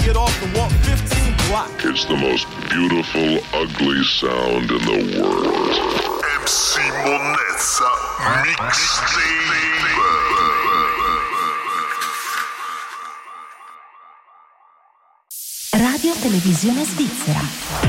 get off and walk 15 blocks. It's the most beautiful, ugly sound in the world. MC Monnezza Mixtape. Radio Televisione Svizzera.